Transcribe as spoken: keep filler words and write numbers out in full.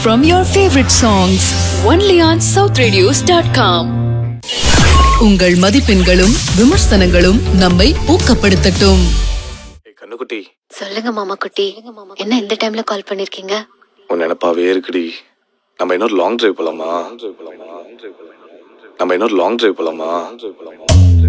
from your favorite songs. Only on south radios dot com. உங்கள் மதிப்பெண்களும் விமர்சனங்களும் நம்மை ஊக்கப்படுத்தட்டும். கண்ணுக்குட்டி, சொல்லுங்க மாமா குட்டி. என்ன இந்த டைம்ல கால் பண்ணிருக்கீங்க? உன் நினைப்பாவே இருக்குடி. நம்ம இன்னொரு லாங் டிரைவ் போலாமா? நம்ம இன்னொரு லாங் டிரைவ் போலாமா?